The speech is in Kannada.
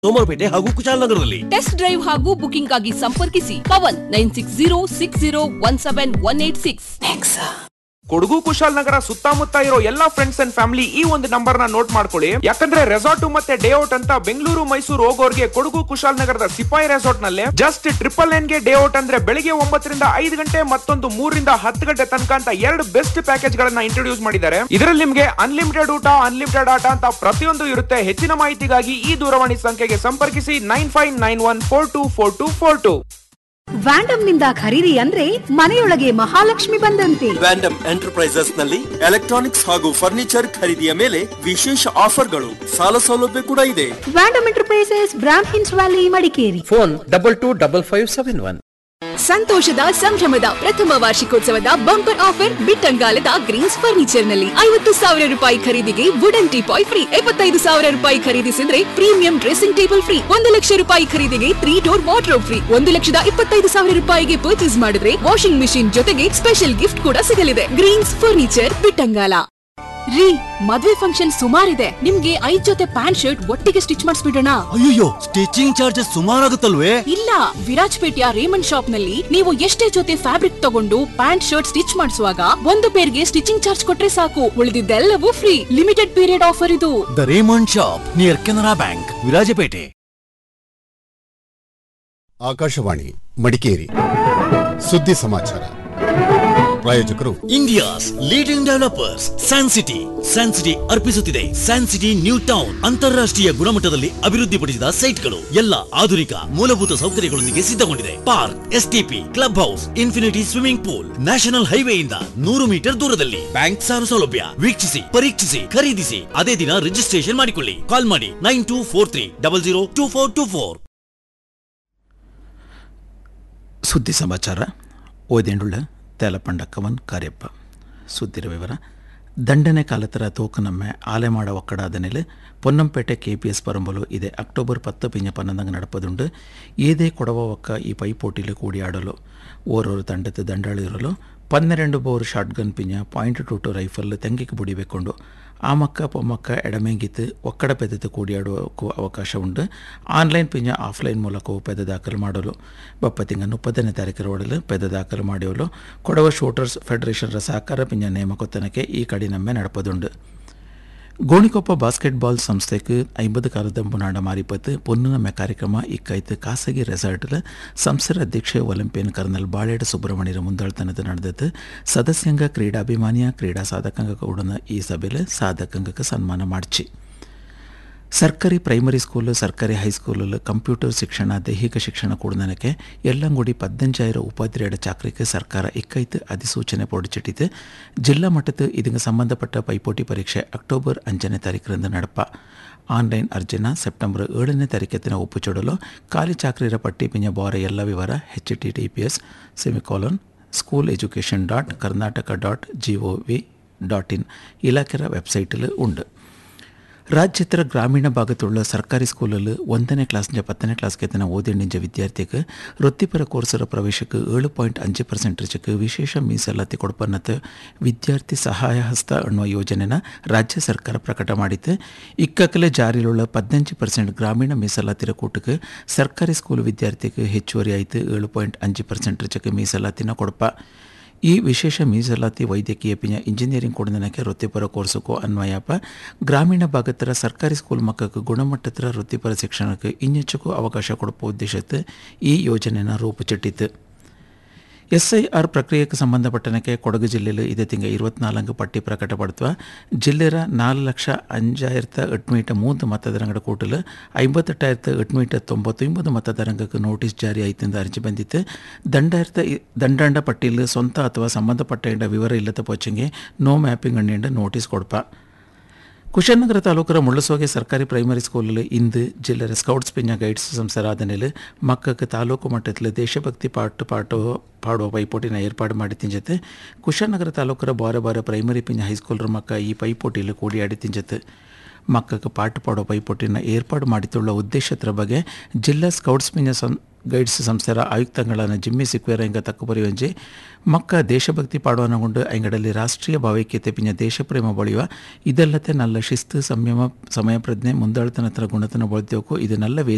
ಸೋಮವಾರಪೇಟೆ ಹಾಗೂ ಕುಶಾಲನಗರದಲ್ಲಿ. ಟೆಸ್ಟ್ ಡ್ರೈವ್ ಹಾಗೂ ಬುಕಿಂಗ್ ಗಾಗಿ ಸಂಪರ್ಕಿಸಿ ಪವನ್ 9606017186. ಕೊಡಗು ಕುಶಾಲನಗರ ಸುತ್ತಮುತ್ತ ಇರೋ ಎಲ್ಲಾ ಫ್ರೆಂಡ್ಸ್ ಅಂಡ್ ಫ್ಯಾಮಿಲಿ ಈ ಒಂದು ನಂಬರ್ ನ ನೋಟ್ ಮಾಡ್ಕೊಳ್ಳಿ. ಯಾಕಂದ್ರೆ ರೆಸಾರ್ಟ್ ಮತ್ತೆ ಡೇ ಔಟ್ ಅಂತ ಬೆಂಗಳೂರು ಮೈಸೂರು ಹೋಗೋರ್ಗೆ ಕೊಡಗು ಕುಶಾಲನಗರದ ಸಿಪಾಯಿ ರೆಸಾರ್ಟ್ ನಲ್ಲಿ ಜಸ್ಟ್ 999 ಗೆ ಡೇ ಔಟ್ ಅಂದ್ರೆ ಬೆಳಿಗ್ಗೆ 9 ರಿಂದ 5 ಗಂಟೆ ಮತ್ತೊಂದು 3 ರಿಂದ 10 ಗಂಟೆ ತನಕ ಅಂತ ಎರಡು ಬೆಸ್ಟ್ ಪ್ಯಾಕೇಜ್ ಗಳನ್ನ ಇಂಟ್ರೊಡ್ಯೂಸ್ ಮಾಡಿದ್ದಾರೆ. ಇದರಲ್ಲಿ ನಿಮ್ಗೆ ಅನ್ಲಿಮಿಟೆಡ್ ಊಟ, ಅನ್ಲಿಮಿಟೆಡ್ ಆಟ ಅಂತ ಪ್ರತಿಯೊಂದು ಇರುತ್ತೆ. ಹೆಚ್ಚಿನ ಮಾಹಿತಿಗಾಗಿ ಈ ದೂರವಾಣಿ ಸಂಖ್ಯೆಗೆ ಸಂಪರ್ಕಿಸಿ 9591424242. ವ್ಯಾಂಡಮ್ ನಿಂದ ಖರೀದಿ ಅಂದ್ರೆ ಮನೆಯೊಳಗೆ ಮಹಾಲಕ್ಷ್ಮಿ ಬಂದಂತೆ. ವ್ಯಾಂಡಮ್ ಎಂಟರ್ಪ್ರೈಸಸ್ ನಲ್ಲಿ ಎಲೆಕ್ಟ್ರಾನಿಕ್ಸ್ ಹಾಗೂ ಫರ್ನಿಚರ್ ಖರೀದಿಯ ಮೇಲೆ ವಿಶೇಷ ಆಫರ್ಗಳು, ಸಾಲ ಸೌಲಭ್ಯ ಕೂಡ ಇದೆ. ವ್ಯಾಂಡಮ್ enterprises, Brahmins valley, Madikeri. Phone 225571. ಸಂತೋಷದ ಸಂಭ್ರಮದ ಪ್ರಥಮ ವಾರ್ಷಿಕೋತ್ಸವದ ಬಂಪರ್ ಆಫರ್ ಬಿಟ್ಟಂಗಾಲದ ಗ್ರೀನ್ಸ್ ಫರ್ನಿಚರ್ ನಲ್ಲಿ 50,000 ರೂಪಾಯಿ ಖರೀದಿಗೆ ವುಡನ್ ಟೀಪಾಯ್ ಫ್ರೀ. 75,000 ರೂಪಾಯಿ ಖರೀದಿಸಿದ್ರೆ premium dressing table free. 1 lakh ರೂಪಾಯಿ ಖರೀದಿಗೆ 3 ಡೋರ್ ವಾರ್ಡ್ರೋಬ್ ಫ್ರೀ. 1,25,000 ರೂಪಾಯಿಗೆ ಪರ್ಚೇಸ್ ಮಾಡಿದ್ರೆ ವಾಷಿಂಗ್ ಮಿಷಿನ್ ಜೊತೆಗೆ ಸ್ಪೆಷಲ್ ಗಿಫ್ಟ್ ಕೂಡ ಸಿಗಲಿದೆ. Green's furniture Bittangala. ರೀ, ಮದ್ವೆ ಫಂಕ್ಷನ್ ಸುಮಾರಿದೆ. ನಿಮ್ಗೆ 5 ಜೊತೆ ಪ್ಯಾಂಟ್ ಶರ್ಟ್ ಒಟ್ಟಿಗೆ ಸ್ಟಿಚ್ ಮಾಡಿಸ್ಬಿಡೋಣ? ಅಯ್ಯೋ, ಸ್ಟಿಚಿಂಗ್ ಚಾರ್ಜಸ್ ಸುಮಾರಾಗುತ್ತಲ್ವೇ? ಇಲ್ಲ, ವಿರಾಜ್ಪೇಟೆಯ ರೇಮಂಡ್ ಶಾಪ್ ನಲ್ಲಿ ನೀವು ಎಷ್ಟೇ ಜೊತೆ ಫ್ಯಾಬ್ರಿಕ್ ತಗೊಂಡು ಪ್ಯಾಂಟ್ ಶರ್ಟ್ ಸ್ಟಿಚ್ ಮಾಡಿಸುವಾಗ ಒಂದು ಪೇರ್ಗೆ ಸ್ಟಿಚಿಂಗ್ ಚಾರ್ಜ್ ಕೊಟ್ರೆ ಸಾಕು, ಉಳಿದಿದ್ದೆಲ್ಲವೂ ಫ್ರೀ. ಲಿಮಿಟೆಡ್ ಪೀರಿಯಡ್ ಆಫರ್ ಇದು. The Raymond shop near Canara bank, Virajpet. Akashvani Madikeri ಸುದ್ದಿ ಸಮಾಚಾರ. ಪ್ರಾಯೋಜಕರು India's leading developers San city. San city ಅರ್ಪಿಸುತ್ತಿದೆ San city new town. ಅಂತಾರಾಷ್ಟ್ರೀಯ ಗುಣಮಟ್ಟದಲ್ಲಿ ಅಭಿವೃದ್ಧಿಪಡಿಸಿದ ಸೈಟ್ಗಳು, ಎಲ್ಲ ಆಧುನಿಕ ಮೂಲಭೂತ ಸೌಕರ್ಯಗಳೊಂದಿಗೆ ಸಿದ್ಧಗೊಂಡಿದೆ. Park, STP, club house, infinity swimming pool, national ಹೈವೇಯಿಂದ 100 metre ದೂರದಲ್ಲಿ. ಬ್ಯಾಂಕ್ ಸಾಲ ಸೌಲಭ್ಯ. ವೀಕ್ಷಿಸಿ, ಪರೀಕ್ಷಿಸಿ, ಖರೀದಿಸಿ, ಅದೇ ದಿನ ರಿಜಿಸ್ಟ್ರೇಷನ್ ಮಾಡಿಕೊಳ್ಳಿ. ಕಾಲ್ ಮಾಡಿ 9243002424. ಸುದ್ದಿ ಸಮಾಚಾರ ಓದೆಂಡುಳ್ಳ ತೇಲಪಂಡ ಕಾರ್ಯಪ್ಪ. ಸುದ್ದಿರ ವಿವರ. ದಂಡನೆ ಕಾಲತರ ತೂಕನಮ್ಮೆ ಆಲೆಮಾಡ ಒಕ್ಕಡಾದ ನೆಲೆ ಪೊನ್ನಂಪೇಟೆ KPS ಪರಂಬಲು ಇದೆ ಅಕ್ಟೋಬರ್ 10 ಪಿಂಜ 11 ನಡಪದುಂಡು. ಏದೇ ಕೊಡವ ಒಕ್ಕ ಈ ಪೈಪೋಟಿಲು ಕೂಡಿಯಾಡಲು ಓರೋರು ತಂಡದ ದಂಡಾಳಿರಲು 12 ಬೋರ್ ಶಾರ್ಟ್ ಗನ್ ಪಿಂಜ .22 ರೈಫಲ್ ತೆಂಗಿಗೆ ಬುಡಿಬೇಕೊಂಡು ಆ ಮಕ್ಕ ಪೊಮ್ಮಕ್ಕ ಎಡಮೆಂಗಿತ್ತು ಒಕ್ಕಡ ಪೆದತ್ತು ಕೂಡಿಯಾಡುವಕ್ಕೂ ಅವಕಾಶ ಉಂಟು. ಆನ್ಲೈನ್ ಪಿಂಜ ಆಫ್ಲೈನ್ ಮೂಲಕವೂ ಪೆದ ದಾಖಲು ಮಾಡಲು ಬಪ್ಪತ್ತಿಂಗ 30ನೇ ತಾರೀಕರ ಒಡಲು ಪೆದ ದಾಖಲು ಮಾಡಿಯಲು ಕೊಡವ ಶೂಟರ್ಸ್ ಫೆಡರೇಷನ್ ಸಹಕಾರ ಪಿಂಜ ನೇಮಕೊತ್ತನಕ್ಕೆ ಈ ಕಡಿನಮ್ಮೆ ನಡಪದುಂಡು. ಗೋಣಿಕೊಪ್ಪ ಬಾಸ್ಕೆಟ್ಬಾಲ್ ಸಂಸ್ಥೆಗೆ 50 ಕಾಲದ ಮುನಾಡ ಮಾರಿಪತ್ತು ಪೊನ್ನಮ್ಮೆ ಕಾರ್ಯಕ್ರಮ ಇಕ್ಕೈತು ಖಾಸಗಿ ರೆಸಾರ್ಟ್ಲ ಸಂಸ್ಥೆರ ಅಧ್ಯಕ್ಷ ಒಲಿಂಪಿಯನ್ ಕರ್ನಲ್ ಬಾಳೇಡ ಸುಬ್ರಹ್ಮಣ್ಯರ ಮುಂದಾಳ್ತನದ ನಡೆದದ್ದು. ಸದಸ್ಯಂಗ ಕ್ರೀಡಾಭಿಮಾನಿಯ ಕ್ರೀಡಾ ಸಾಧಕಾಂಗ ಕೂಡನ ಈ ಸಭೆಯಲ್ಲಿ ಸಾಧಕಾಂಗಕ್ಕೆ ಸನ್ಮಾನ ಮಾಡಿಸಿ. ಸರ್ಕಾರಿ ಪ್ರೈಮರಿ ಸ್ಕೂಲ್, ಸರ್ಕಾರಿ ಹೈಸ್ಕೂಲ್ ಕಂಪ್ಯೂಟರ್ ಶಿಕ್ಷಣ, ದೈಹಿಕ ಶಿಕ್ಷಣ ಕೂಡನಕ್ಕೆ ಎಲ್ಲಂಗುಡಿ 15,000 ಉಪಾಧ್ಯಾಯರ ಚಾಕರಿಗೆ ಸರ್ಕಾರ ಇಕ್ಕೈತು ಅಧಿಸೂಚನೆ ಹೊರಡಿಸಿಟ್ಟಿತು. ಜಿಲ್ಲಾ ಮಟ್ಟದ ಇದಕ್ಕೆ ಸಂಬಂಧಪಟ್ಟ ಪೈಪೋಟಿ ಪರೀಕ್ಷೆ ಅಕ್ಟೋಬರ್ 5ನೇ ತಾರೀಕರಿಂದ ನಡಪ. ಆನ್ಲೈನ್ ಅರ್ಜಿನ ಸೆಪ್ಟೆಂಬರ್ 7ನೇ ತಾರೀಕತ್ತಿನ ಒಪ್ಪುಚೊಡಲು ಖಾಲಿ ಚಾಕರಿಯರ ಪಟ್ಟಿ ಪಿಂಜ ಬಾರ ಎಲ್ಲ ವಿವರ https://school-karnataka.gov.in ಇಲಾಖೆಯ ವೆಬ್ಸೈಟಲ್ಲಿ ಉಂಡು. ರಾಜ್ಯದ ಗ್ರಾಮೀಣ ಭಾಗത്തുള്ള ಸರ್ಕಾರಿ ಸ್ಕೂಲಲ್ಲಿ 1ನೇ ಕ್ಲಾಸ್ನಿಂದ 10ನೇ ಕ್ಲಾಸ್ಗೆ ತನ್ನ ಓದಿನಿಂದ ವಿದ್ಯಾರ್ಥಿಗೆ ವೃತ್ತಿಪರ ಕೋರ್ಸರ ಪ್ರವೇಶಕ್ಕೆ 7.5% ವಿಶೇಷ ಮೀಸಲಾತಿ ಕೊಡಪನ್ನತ ವಿದ್ಯಾರ್ಥಿ ಸಹಾಯ ಹಸ್ತ ಅನ್ನುವ ಯೋಜನೆನ ರಾಜ್ಯ ಸರ್ಕಾರ ಪ್ರಕಟ ಮಾಡಿತ್ತು. ಇಕ್ಕಕಲೆ ಜಾರಿലുള്ള 15% ಗ್ರಾಮೀಣ ಮೀಸಲಾತಿರ ಕೂಟಕ್ಕೆ ಸರ್ಕಾರಿ ಸ್ಕೂಲ್ ವಿದ್ಯಾರ್ಥಿಗೆ ಹೆಚ್ಚುವರಿ ಆಯಿತು 7.5% ಮೀಸಲಾತಿನ ಕೊಡಪ. ಈ ವಿಶೇಷ ಮೀಸಲಾತಿ ವೈದ್ಯಕೀಯ ಪಿಂಜ ಇಂಜಿನಿಯರಿಂಗ್ ಕೊಡನಕ್ಕೆ ವೃತ್ತಿಪರ ಕೋರ್ಸಕ್ಕೂ ಅನ್ವಯಪ. ಗ್ರಾಮೀಣ ಭಾಗತರ ಸರ್ಕಾರಿ ಸ್ಕೂಲ್ ಮಕ್ಕಳಿಗೆ ಗುಣಮಟ್ಟದ ವೃತ್ತಿಪರ ಶಿಕ್ಷಣಕ್ಕೆ ಇನ್ನೆಚ್ಚಕ್ಕೂ ಅವಕಾಶ ಕೊಡುವ ಉದ್ದೇಶಕ್ಕೆ ಈ ಯೋಜನೆಯನ್ನು ರೂಪುಚಿಟ್ಟಿತು. SIR ಪ್ರಕ್ರಿಯೆಗೆ ಸಂಬಂಧಪಟ್ಟನಕ್ಕೆ ಕೊಡಗು ಜಿಲ್ಲೆಯಲ್ಲಿ ಇದೇ ತಿಂಗಳ 24 ಪಟ್ಟಿ ಪ್ರಕಟಪಡುತ್ತವ. ಜಿಲ್ಲೆಯ 4,05,803 ಮತದಾರಗಳ ಕೂಟಲು 58,899 ಮತದಾರಕ್ಕೆ ನೋಟಿಸ್ ಜಾರಿ ಆಯಿತೆಂದು ಅರ್ಜಿ ಬಂದಿತ್ತು. ದಂಡಾಂಡ ಪಟ್ಟಿಯಲ್ಲಿ ಸ್ವಂತ ಅಥವಾ ಸಂಬಂಧಪಟ್ಟ ವಿವರ ಇಲ್ಲದ ಪೋಚಿಂಗೆ ನೋ ಮ್ಯಾಪಿಂಗ್ ಅಣ್ಣಿಂದ ನೋಟಿಸ್ ಕೊಡಪ. ಕುಶಾಲನಗರ ತಾಲೂಕರ ಮುಳ್ಳಸೋಗೆ ಸರ್ಕಾರಿ ಪ್ರೈಮರಿ ಸ್ಕೂಲಲ್ಲಿ ಇಂದು ಜಿಲ್ಲೆಯ ಸ್ಕೌಟ್ಸ್ ಪಿಂಜ ಗೈಡ್ಸ್ ಸಂಸ್ಥೆರಾದನೇಲೆ ಮಕ್ಕಕ್ಕೆ ತಾಲೂಕು ಮಟ್ಟದಲ್ಲಿ ದೇಶಭಕ್ತಿ ಪಾಡುವ ಪೈಪೋಟಿನ ಏರ್ಪಾಡು ಮಾಡಿದ ಜೊತೆ ಕುಶಾಲನಗರ ತಾಲೂಕರ ಬಾರ ಪ್ರೈಮರಿ ಪಿಂಜ ಹೈಸ್ಕೂಲರ ಮಕ್ಕ ಈ ಪೈಪೋಟಿಯಲ್ಲಿ ಕೂಡಿಯಾಡಿದ ಜೊತೆ ಮಕ್ಕಕ್ಕೆ ಪಾಠ ಪಾಡೋ ಪೈಪೋಟಿನ ಏರ್ಪಾಡು ಮಾಡಿಕೊಳ್ಳುವ ಉದ್ದೇಶದ ಬಗ್ಗೆ ಜಿಲ್ಲಾ ಸ್ಕೌಟ್ಸ್ ಪಿಂಜ ಗೈಡ್ಸ್ ಸಂಸ್ಥೆರ ಆಯುಕ್ತಗಳನ್ನು ಜಿಮ್ಮಿ ಸಿಕ್ವೇರ ಹಿಂಗ ತಕ್ಕು ಬರೆಯುವಂಜಿ ಮಕ್ಕ ದೇಶಭಕ್ತಿ ಪಾಡುವನಗೊಂಡು ಅಂಗಡಲ್ಲಿ ರಾಷ್ಟ್ರೀಯ ಭಾವೈಕ್ಯತೆ ಪಿಂಜ ದೇಶಪ್ರೇಮ ಬಳಿಯುವ ಇದಲ್ಲತೆ ನಲ್ಲ ಶಿಸ್ತು ಸಂಯಮ ಸಮಯ ಪ್ರಜ್ಞೆ ಮುಂದಾಳ್ತನತ್ರ ಗುಣತನ ಬಳದ್ಯೋಕು ಇದು ನಲ್ಲ